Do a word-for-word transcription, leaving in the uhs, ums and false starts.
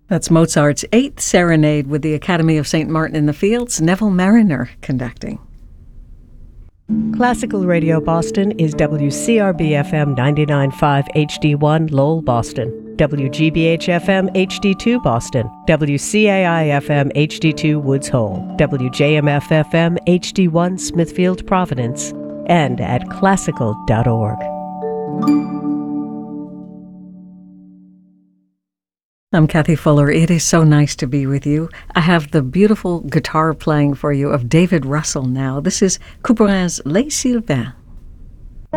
That's Mozart's Eighth Serenade with the Academy of Saint Martin in the Fields, Neville Marriner conducting. Classical Radio Boston is W C R B F M ninety-nine point five H D one Lowell, Boston, W G B H F M H D two Boston, W C A I F M H D two Woods Hole, W J M F F M H D one Smithfield, Providence, and at classical dot org. I'm Kathy Fuller. It is so nice to be with you. I have the beautiful guitar playing for you of David Russell now. This is Couperin's Les Sylvains.